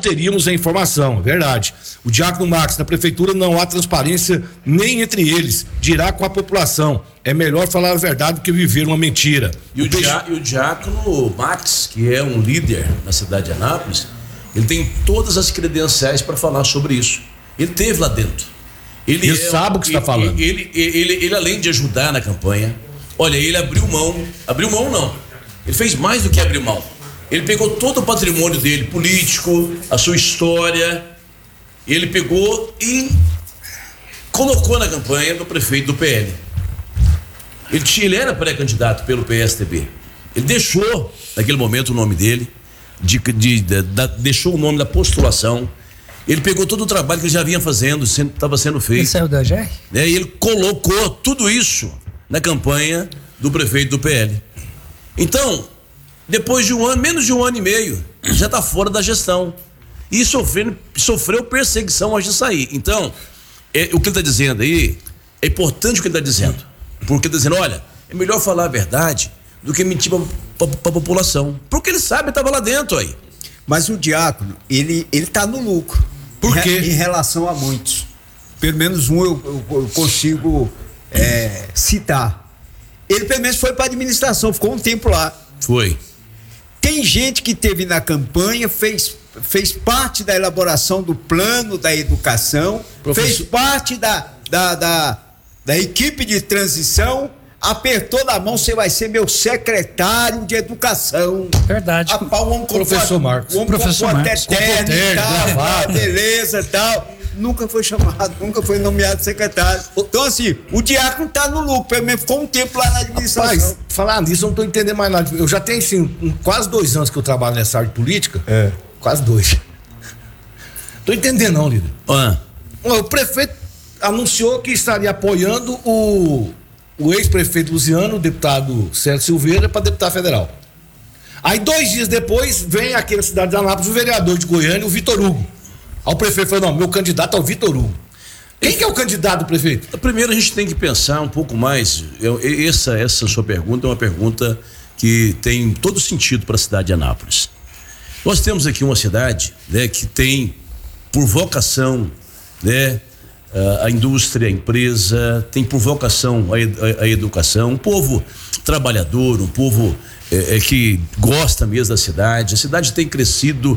teríamos a informação, é verdade. O Diácono Max, na prefeitura não há transparência nem entre eles, dirá com a população. É melhor falar a verdade do que viver uma mentira. E o Diácono Max, que é um líder na cidade de Anápolis, ele tem todas as credenciais para falar sobre isso. Ele esteve lá dentro. Ele sabe o que está falando. Ele, além de ajudar na campanha, olha, ele abriu mão não, ele fez mais do que abrir mão. Ele pegou todo o patrimônio dele, político, a sua história, ele pegou e colocou na campanha do prefeito do PL. Ele era pré-candidato pelo PSTB. Ele deixou, naquele momento, o nome dele, deixou o nome da postulação. Ele pegou todo o trabalho que ele já vinha fazendo, estava sendo feito. Ele saiu da GR? E ele colocou tudo isso na campanha do prefeito do PL. Então, depois de menos de um ano e meio, já está fora da gestão. E sofreu perseguição antes de sair. Então, o que ele está dizendo aí, é importante o que ele está dizendo. Porque ele está dizendo, olha, é melhor falar a verdade do que mentir para a população. Porque ele sabe, estava lá dentro aí. Mas o diácono, ele tá no lucro. Por quê? Em relação a muitos. Pelo menos um eu consigo citar. Ele pelo menos foi para a administração, ficou um tempo lá. Foi. Tem gente que teve na campanha, fez parte da elaboração do plano da educação, fez parte da equipe de transição, apertou na mão, você vai ser meu secretário de educação. Verdade. Professor Marcos. Professor Marcos. Beleza, tal. Nunca foi chamado, nunca foi nomeado secretário. Então, assim, o diácono tá no lucro, pelo menos ficou um tempo lá na administração. Rapaz, falar nisso, eu não tô entendendo mais nada. Eu já tenho, assim, quase 2 anos que eu trabalho nessa área de política. Quase 2. Tô entendendo não, líder. O prefeito anunciou que estaria apoiando o ex-prefeito Luciano, o deputado Sérgio Silveira, para deputado federal. Aí 2 dias depois, vem aqui na cidade de Anápolis o vereador de Goiânia, o Vitor Hugo. Aí o prefeito falou, não, meu candidato é o Vitor Hugo. Quem que é o candidato do prefeito? Primeiro a gente tem que pensar um pouco mais, essa sua pergunta é uma pergunta que tem todo sentido para a cidade de Anápolis. Nós temos aqui uma cidade, né, que tem por vocação, né, a indústria, a empresa, tem por vocação a educação, um povo trabalhador, um povo que gosta mesmo da cidade. A cidade tem crescido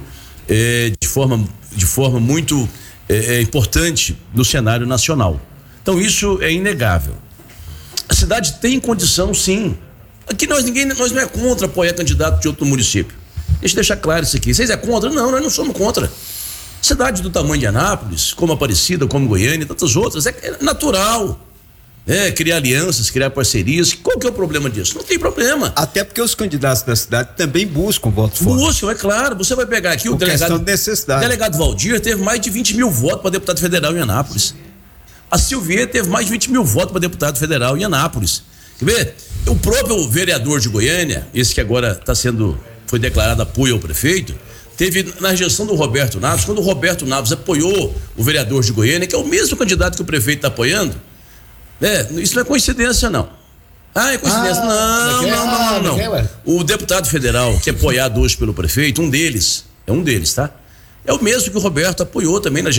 de forma muito importante no cenário nacional. Então isso é inegável. A cidade tem condição, sim. Aqui nós não é contra apoiar candidato de outro município. Deixa eu deixar claro isso aqui. Vocês é contra? Não, nós não somos contra. Cidade do tamanho de Anápolis, como Aparecida, como Goiânia e tantas outras, é natural. Criar alianças, criar parcerias. Qual que é o problema disso? Não tem problema. Até porque os candidatos da cidade também buscam votos fortes. Buscam, é claro. Você vai pegar aqui o delegado. De necessidade. O delegado Valdir teve mais de 20 mil votos para deputado federal em Anápolis. A Silveira teve mais de 20 mil votos para deputado federal em Anápolis. Quer ver? O próprio vereador de Goiânia, esse que agora foi declarado apoio ao prefeito, teve na gestão do Roberto Naves, quando o Roberto Naves apoiou o vereador de Goiânia, que é o mesmo candidato que o prefeito está apoiando. Isso não é coincidência, não. É coincidência. Não. O deputado federal que é apoiado hoje pelo prefeito, um deles, tá? É o mesmo que o Roberto apoiou também na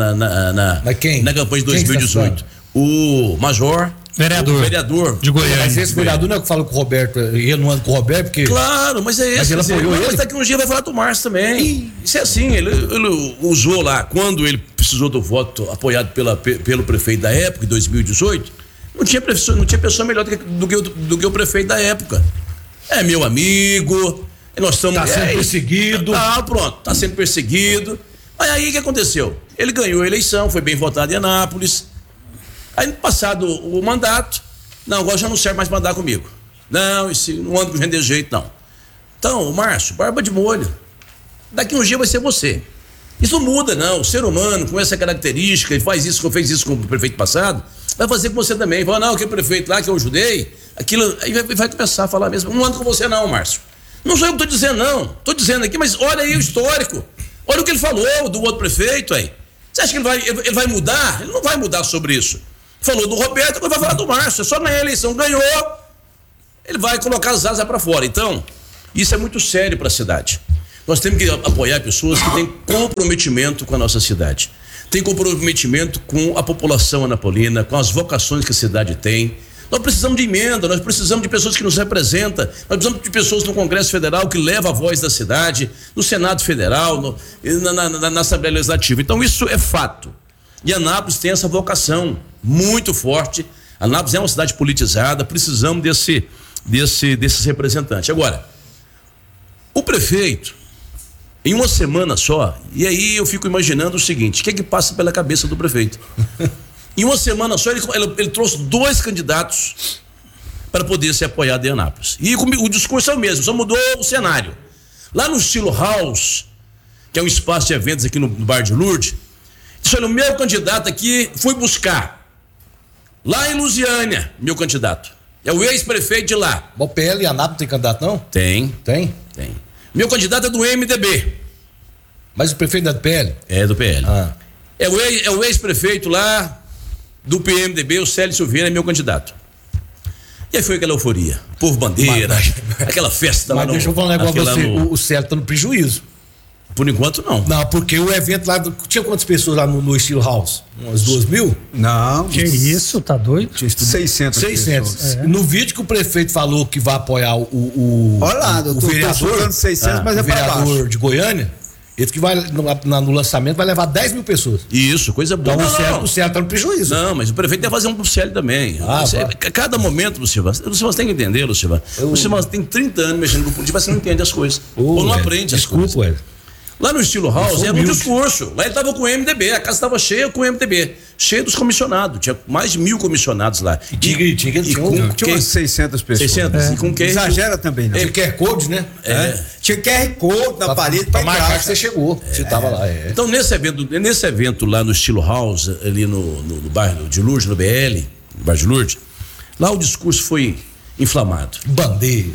campanha de 2018. O Major. Vereador de Goiânia. Mas esse vereador não é que fala com o Roberto, ele não anda com o Roberto, porque... Claro, mas é esse. Mas ele apoiou ele? Mas daqui um dia vai falar do Márcio também. Isso é assim, ele usou lá, quando ele precisou do voto apoiado pelo prefeito da época, em 2018, não tinha pessoa melhor do que o prefeito da época. É meu amigo, nós estamos... Tá sendo perseguido. Pronto, tá sendo perseguido. Mas aí o que aconteceu? Ele ganhou a eleição, foi bem votado em Anápolis. Aí, passado o mandato, não, agora já não serve mais mandar comigo. Não, não ando com gente desse jeito, não. Então, Márcio, barba de molho. Daqui um dia vai ser você. Isso não muda, não. O ser humano, com essa característica, ele fez isso com o prefeito passado, vai fazer com você também. Fala, não, aquele prefeito lá que eu ajudei, aquilo. Aí vai começar a falar mesmo. Não ando com você, não, Márcio. Não sou eu que estou dizendo, não. Estou dizendo aqui, mas olha aí o histórico. Olha o que ele falou do outro prefeito aí. Você acha que ele vai mudar? Ele não vai mudar sobre isso. Falou do Roberto, agora vai falar do Márcio. É só ganhar a eleição, ganhou, ele vai colocar as asas para fora. Então, isso é muito sério para a cidade. Nós temos que apoiar pessoas que têm comprometimento com a nossa cidade. Tem comprometimento com a população anapolina, com as vocações que a cidade tem. Nós precisamos de emenda, nós precisamos de pessoas que nos representam, nós precisamos de pessoas no Congresso Federal que levam a voz da cidade, no Senado Federal, na Assembleia Legislativa. Então isso é fato. E Anápolis tem essa vocação muito forte. Anápolis é uma cidade politizada, precisamos desses representantes. Agora, o prefeito, em uma semana só, e aí eu fico imaginando o seguinte: o que é que passa pela cabeça do prefeito? Em uma semana só, ele trouxe 2 candidatos para poder ser apoiado em Anápolis. E o discurso é o mesmo, só mudou o cenário. Lá no estilo House, que é um espaço de eventos aqui no bairro de Lourdes, disse: olha, o meu candidato aqui fui buscar lá em Lusiânia, meu candidato. É o ex-prefeito de lá. O PL e Anápolis tem candidato, não? Tem. Tem? Tem. Meu candidato é do MDB. Mas o prefeito é do PL? É do PL. Ah. É o ex-prefeito lá do PMDB, o Célio Silveira, é meu candidato. E aí foi aquela euforia, povo bandeira, aquela festa. Mas deixa eu falar um negócio pra você, o Célio tá no prejuízo. Por enquanto não. Não, porque o evento lá, tinha quantas pessoas lá no estilo House? Umas 2.000? Não. Que isso, tá doido? 600. No vídeo que o prefeito falou que vai apoiar o olha lá, o vereador, 600, mas o é para baixo. vereador de Goiânia, ele que vai no lançamento vai levar 10.000 pessoas. Isso, coisa boa. Então o Célio tá no prejuízo. Não, mas o prefeito deve fazer um pro Célio também. Cada momento, Lucivan, você tem que entender, Lucivan. Lucivan tem 30 anos mexendo com política, você não entende as coisas. Ou não aprende as coisas. Ué. Lá no estilo House era um discurso. Lá ele estava com o MDB, a casa estava cheia com o MDB, cheia dos comissionados. Tinha mais de 1.000 comissionados lá. Tinha umas 600 pessoas. 600. E com quem? Exagera também, não. Tinha QR Code, né? Tinha QR Code na parede para marcar que você chegou. Você estava lá. Então, nesse evento lá no estilo House, ali no bairro de Lourdes, no BL, no bairro de Lourdes, lá o discurso foi inflamado. Bandeira.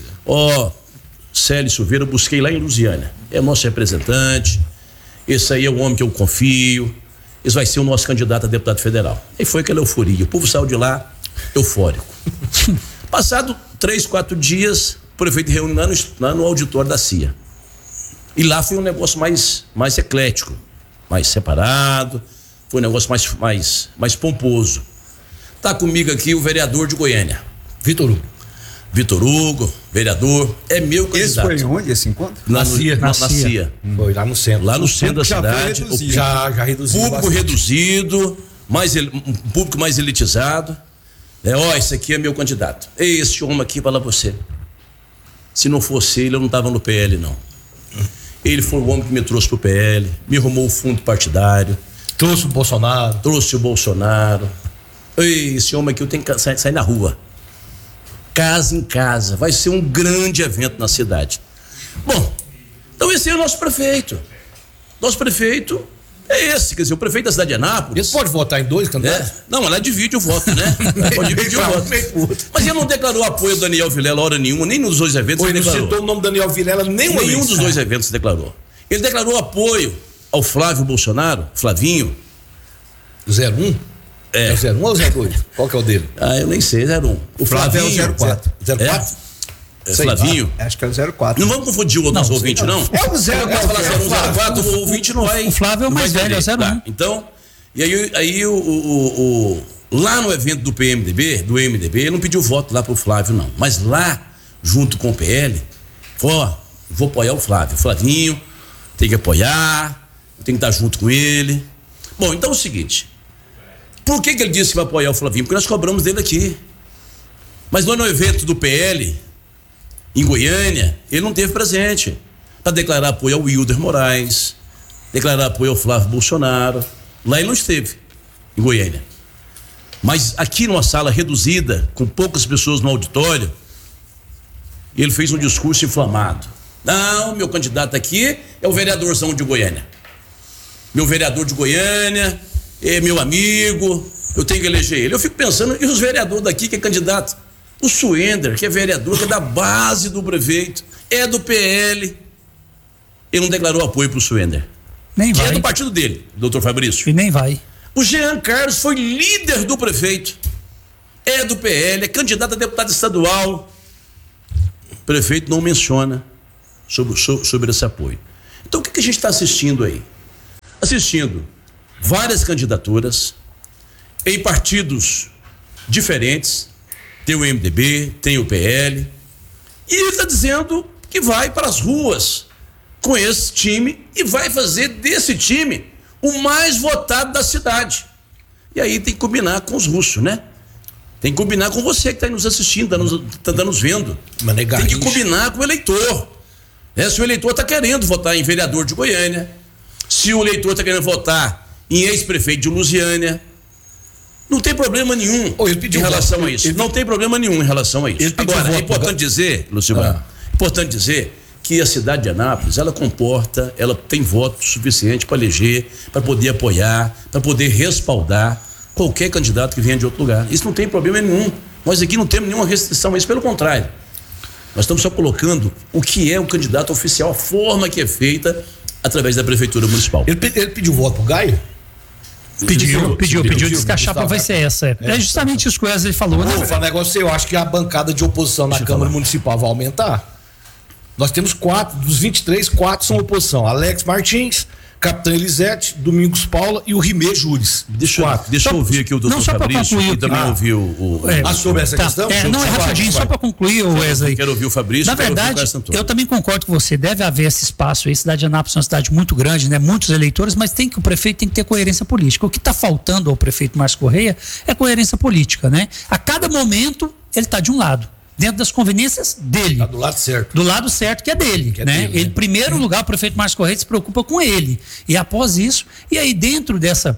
Célio Silveira, eu busquei lá em Lusiânia. É nosso representante. Esse aí é o homem que eu confio. Esse vai ser o nosso candidato a deputado federal. E foi aquela euforia. O povo saiu de lá eufórico. Passado 3, 4 dias, o prefeito reúne lá no auditório da CIA. E lá foi um negócio mais eclético, mais separado. Foi um negócio mais pomposo. Tá comigo aqui o vereador de Goiânia, Vitor Hugo, vereador, é meu candidato. Esse foi onde esse encontro? Na CIA. Foi lá no centro. Lá no centro da cidade. Já reduziu. Público reduzido, um público mais elitizado. Esse aqui é meu candidato. Esse homem aqui fala você. Se não fosse ele, eu não estava no PL, não. Ele foi o homem que me trouxe pro PL, me arrumou o fundo partidário. Trouxe o Bolsonaro. Esse homem aqui eu tenho que sair na rua. Casa em casa, vai ser um grande evento na cidade. Bom, então esse é o nosso prefeito. Nosso prefeito é esse, quer dizer, o prefeito da cidade de Anápolis. Ele pode votar em 2 candidatos? Não, ela divide o voto, né? Pode dividir o voto. Mas ele não declarou apoio ao Daniel Vilela hora nenhuma, nem nos 2 eventos. Ele não citou o nome do Daniel Vilela nenhum dos 2 eventos se declarou. Ele declarou apoio ao Flávio Bolsonaro, Flavinho. 01? É o 01 ou o 02? Qual que é o dele? Eu nem sei, 01. O Flavinho é o 04. 04? Flavinho. Acho que é o 04. Não vamos confundir o outro ouvinte, não? É o 04, o ouvinte não vai. O Flávio é o mais velho, é o 01. Tá, então, e aí lá no evento do MDB, ele não pediu voto lá pro Flávio, não. Mas lá, junto com o PL, vou apoiar o Flávio. O Flavinho tem que apoiar, tem que estar junto com ele. Bom, então é o seguinte. Por que ele disse que vai apoiar o Flavinho? Porque nós cobramos dele aqui. Mas lá no evento do PL, em Goiânia, ele não teve presente para declarar apoio ao Wilder Moraes, declarar apoio ao Flávio Bolsonaro. Lá ele não esteve, em Goiânia. Mas aqui numa sala reduzida, com poucas pessoas no auditório, ele fez um discurso inflamado. Não, meu candidato aqui é o vereadorzão de Goiânia. Meu vereador de Goiânia é meu amigo, eu tenho que eleger ele. Eu fico pensando, e os vereadores daqui que é candidato? O Suender, que é vereador, que é da base do prefeito, é do PL. Ele não declarou apoio pro Suender. Nem vai. Que é do partido dele, doutor Fabrício. E nem vai. O Jean Carlos foi líder do prefeito. É do PL, é candidato a deputado estadual. O prefeito não menciona sobre esse apoio. Então o que a gente está assistindo aí? Assistindo várias candidaturas em partidos diferentes, tem o MDB, tem o PL, e ele está dizendo que vai para as ruas com esse time e vai fazer desse time o mais votado da cidade. E aí tem que combinar com os russos, né? Tem que combinar com você que está aí nos assistindo, está nos vendo. Tem que combinar com o eleitor. Se o eleitor está querendo votar em vereador de Goiânia, se o eleitor está querendo votar em ex-prefeito de Lusiânia, não tem problema nenhum em relação a isso. Não tem problema nenhum em relação a isso. Agora, é importante dizer, Lucimar, importante dizer que a cidade de Anápolis, ela tem voto suficiente para eleger, para poder apoiar, para poder respaldar qualquer candidato que venha de outro lugar. Isso não tem problema nenhum. Nós aqui não temos nenhuma restrição a isso, pelo contrário. Nós estamos só colocando o que é o candidato oficial, a forma que é feita através da Prefeitura Municipal. Ele pediu voto pro Gaio? Pediu, disse que a chapa vai ser essa. É justamente isso que o Wesley falou, né? Vou falar um negócio, eu acho que a bancada de oposição na Câmara Municipal vai aumentar. Nós temos 4, dos 23, 4 são oposição. Alex Martins, Capitã Elisete, Domingos Paula e o Rimê Júris. Deixa eu ouvir aqui o doutor Fabrício, que também ouviu sobre essa questão? Não, é rapidinho, só para concluir, Wesley. Quero ouvir o Fabrício. Na verdade, eu também concordo com você, deve haver esse espaço aí. A cidade de Anápolis é uma cidade muito grande, né? Muitos eleitores, mas o prefeito tem que ter coerência política. O que está faltando ao prefeito Márcio Correia é coerência política, né? A cada momento, ele está de um lado, dentro das conveniências dele. Tá do lado certo. Do lado certo, que é dele, né? Ele, em primeiro lugar, o prefeito Márcio Correia se preocupa com ele. E após isso, e aí dentro dessa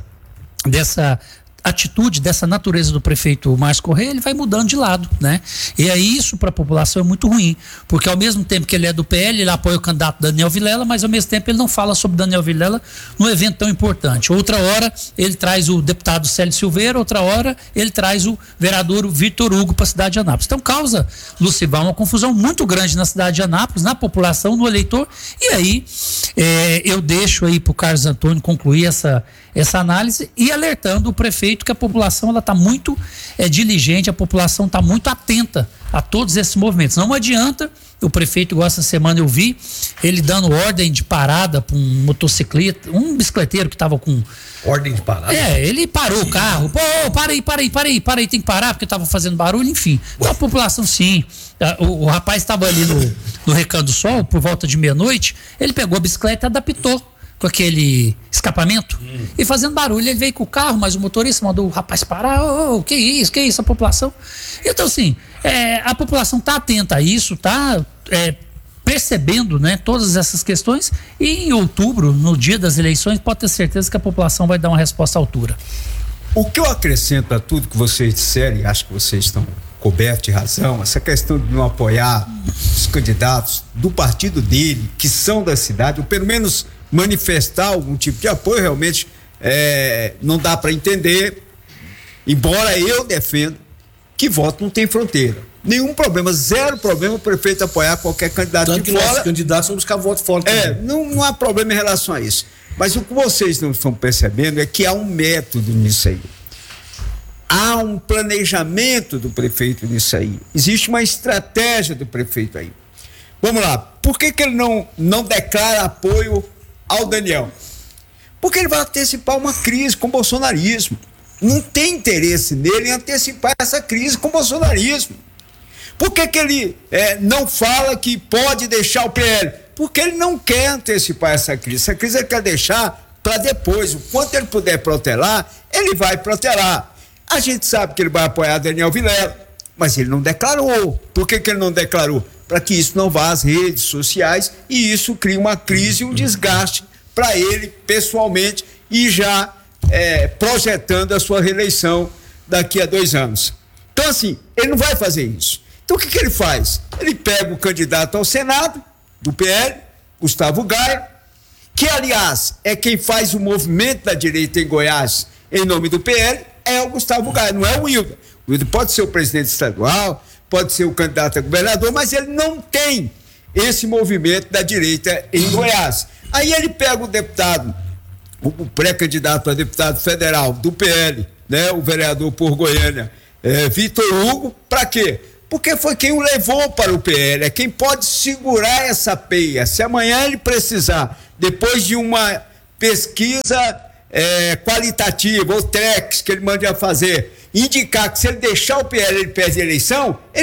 atitude, dessa natureza do prefeito Márcio Correia, ele vai mudando de lado, né? E aí isso para a população é muito ruim, porque ao mesmo tempo que ele é do PL, ele apoia o candidato Daniel Vilela, mas ao mesmo tempo ele não fala sobre Daniel Vilela num evento tão importante. Outra hora ele traz o deputado Célio Silveira, outra hora ele traz o vereador Vitor Hugo para a cidade de Anápolis. Então causa, Lucibal, uma confusão muito grande na cidade de Anápolis, na população, no eleitor, e aí eu deixo aí para o Carlos Antônio concluir essa análise e alertando o prefeito que a população ela está muito diligente, a população está muito atenta a todos esses movimentos. Não adianta, o prefeito, igual essa semana eu vi, ele dando ordem de parada para um motocicleta, um bicicleteiro que estava com... Ordem de parada? Ele parou o carro, para aí, tem que parar porque estava fazendo barulho, enfim. Então a população sim, o rapaz estava ali no Recanto do Sol, por volta de meia-noite, ele pegou a bicicleta e adaptou com aquele escapamento e fazendo barulho. Ele veio com o carro, mas o motorista mandou o rapaz parar. Que isso, a população. Então, assim, a população está atenta a isso, está percebendo, né, todas essas questões, e em outubro, no dia das eleições, pode ter certeza que a população vai dar uma resposta à altura. O que eu acrescento a tudo que vocês disseram, e acho que vocês estão cobertos de razão, essa questão de não apoiar os candidatos do partido dele, que são da cidade, ou pelo menos manifestar algum tipo de apoio, realmente não dá para entender, embora eu defenda que voto não tem fronteira. Nenhum problema, zero problema o prefeito apoiar qualquer candidato tanto de que fora. Os candidatos vão buscar voto fora também. Não há problema em relação a isso. Mas o que vocês não estão percebendo é que há um método nisso aí. Há um planejamento do prefeito nisso aí. Existe uma estratégia do prefeito aí. Vamos lá. Por que ele não declara apoio ao Daniel? Porque ele vai antecipar uma crise com o bolsonarismo. Não tem interesse nele em antecipar essa crise com o bolsonarismo. Por que ele não fala que pode deixar o PL? Porque ele não quer antecipar essa crise. Essa crise ele quer deixar para depois. O quanto ele puder protelar, ele vai protelar. A gente sabe que ele vai apoiar Daniel Vilela, mas ele não declarou. Por que ele não declarou? Para que isso não vá às redes sociais e isso crie uma crise e um desgaste para ele pessoalmente e já projetando a sua reeleição daqui a 2 anos. Então, assim, ele não vai fazer isso. Então, o que ele faz? Ele pega o candidato ao Senado, do PL, Gustavo Gaia, que, aliás, é quem faz o movimento da direita em Goiás em nome do PL, é o Gustavo Gaia, não é o Wilder. O Wilder pode ser o presidente estadual, pode ser o candidato a governador, mas ele não tem esse movimento da direita em Goiás. Aí ele pega o deputado, o pré-candidato a deputado federal do PL, né, o vereador por Goiânia, Vitor Hugo, para quê? porque foi quem o levou para o PL, é quem pode segurar essa peia. Se amanhã ele precisar, depois de uma pesquisa qualitativa, ou TREX, que ele manda fazer, indicar que se ele deixar o PL ele perde a eleição,